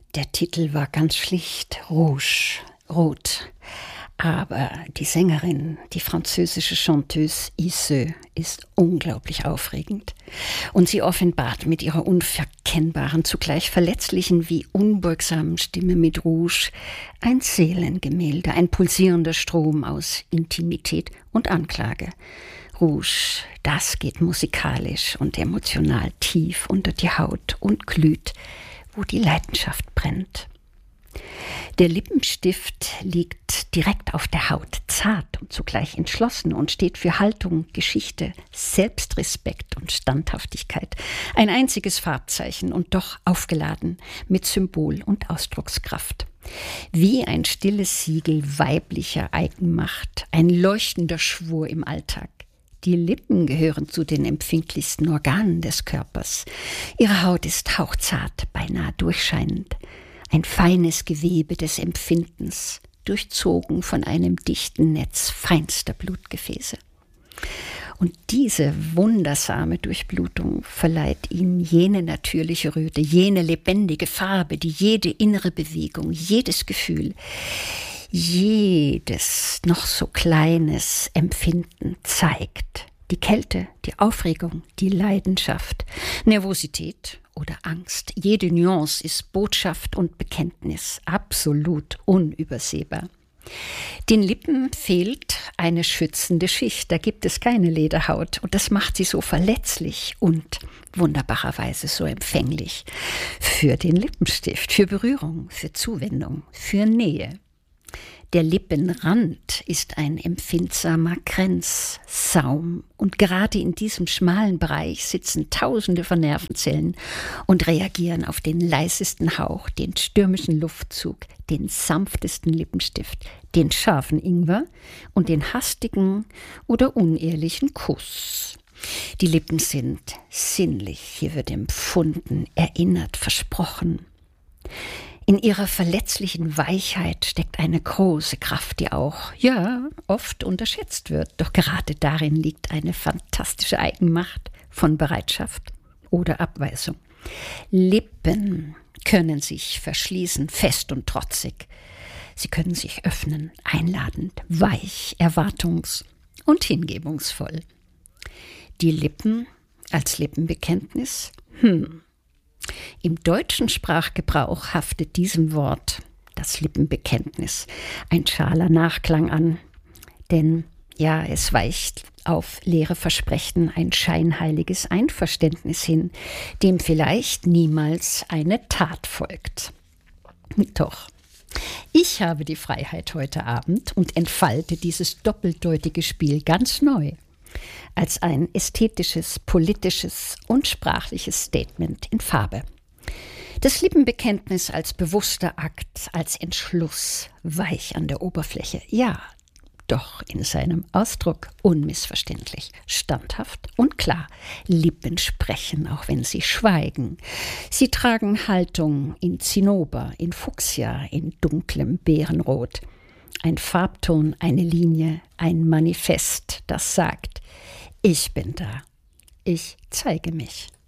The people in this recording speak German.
Der Titel war ganz schlicht Rouge, Rot. Aber die Sängerin, die französische Chanteuse Isseux, ist unglaublich aufregend. Und sie offenbart mit ihrer unverkennbaren, zugleich verletzlichen wie unbeugsamen Stimme mit Rouge ein Seelengemälde, ein pulsierender Strom aus Intimität und Anklage. Rouge, das geht musikalisch und emotional tief unter die Haut und glüht, wo die Leidenschaft brennt. Der Lippenstift liegt direkt auf der Haut, zart und zugleich entschlossen und steht für Haltung, Geschichte, Selbstrespekt und Standhaftigkeit. Ein einziges Farbzeichen und doch aufgeladen mit Symbol und Ausdruckskraft. Wie ein stilles Siegel weiblicher Eigenmacht, ein leuchtender Schwur im Alltag. Die Lippen gehören zu den empfindlichsten Organen des Körpers. Ihre Haut ist hauchzart, beinahe durchscheinend. Ein feines Gewebe des Empfindens, durchzogen von einem dichten Netz feinster Blutgefäße. Und diese wundersame Durchblutung verleiht ihnen jene natürliche Röte, jene lebendige Farbe, die jede innere Bewegung, jedes Gefühl, jedes noch so kleines Empfinden zeigt. Die Kälte, die Aufregung, die Leidenschaft, Nervosität oder Angst. Jede Nuance ist Botschaft und Bekenntnis, absolut unübersehbar. Den Lippen fehlt eine schützende Schicht, da gibt es keine Lederhaut und das macht sie so verletzlich und wunderbarerweise so empfänglich für den Lippenstift, für Berührung, für Zuwendung, für Nähe. Der Lippenrand ist ein empfindsamer Grenzsaum und gerade in diesem schmalen Bereich sitzen Tausende von Nervenzellen und reagieren auf den leisesten Hauch, den stürmischen Luftzug, den sanftesten Lippenstift, den scharfen Ingwer und den hastigen oder unehrlichen Kuss. Die Lippen sind sinnlich, hier wird empfunden, erinnert, versprochen. In ihrer verletzlichen Weichheit steckt eine große Kraft, die auch, ja, oft unterschätzt wird. Doch gerade darin liegt eine fantastische Eigenmacht von Bereitschaft oder Abweisung. Lippen können sich verschließen, fest und trotzig. Sie können sich öffnen, einladend, weich, erwartungs- und hingebungsvoll. Die Lippen als Lippenbekenntnis? Im deutschen Sprachgebrauch haftet diesem Wort, das Lippenbekenntnis, ein schaler Nachklang an. Denn ja, es weicht auf leere Versprechen ein scheinheiliges Einverständnis hin, dem vielleicht niemals eine Tat folgt. Doch, ich habe die Freiheit heute Abend und entfalte dieses doppeldeutige Spiel ganz neu. Als ein ästhetisches, politisches und sprachliches Statement in Farbe. Das Lippenbekenntnis als bewusster Akt, als Entschluss, weich an der Oberfläche, ja, doch in seinem Ausdruck unmissverständlich, standhaft und klar. Lippen sprechen, auch wenn sie schweigen. Sie tragen Haltung in Zinnober, in Fuchsia, in dunklem Beerenrot. Ein Farbton, eine Linie, ein Manifest, das sagt, ich bin da, ich zeige mich.